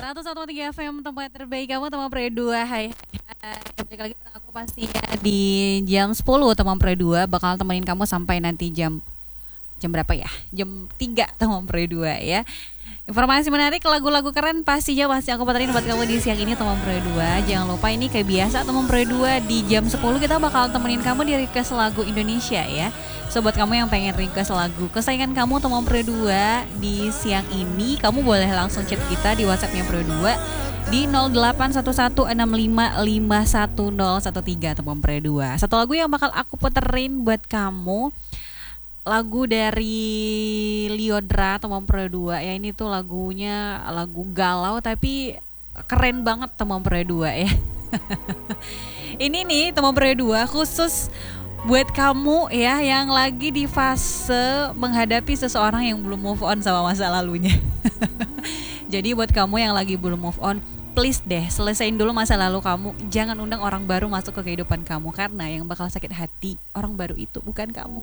101,3 FM tempat terbaik kamu teman Pre 2. Hai, hai. Balik lagi pada aku pastinya di jam 10 teman Pre 2 bakal temenin kamu sampai nanti jam jam berapa ya? Jam 3 teman Pre 2 ya. Informasi menarik, lagu-lagu keren pastinya pasti aku puterin buat kamu di siang ini teman Pre 2. Jangan lupa ini kayak biasa teman Pre 2 di jam 10 kita bakal temenin kamu di request lagu Indonesia ya. So buat kamu yang pengen request lagu kesayangan kamu teman Pre 2 di siang ini, kamu boleh langsung chat kita di WhatsAppnya Pre 2 di 081165511013 teman Pre 2. Satu lagu yang bakal aku puterin buat kamu, lagu dari Lyodra teman Pre 2 ya. Ini tuh lagunya lagu galau tapi keren banget teman Pre 2 ya. Ini nih teman Pre 2 khusus buat kamu ya yang lagi di fase menghadapi seseorang yang belum move on sama masa lalunya. Jadi buat kamu yang lagi belum move on, please deh selesain dulu masa lalu kamu. Jangan undang orang baru masuk ke kehidupan kamu, karena yang bakal sakit hati orang baru itu bukan kamu.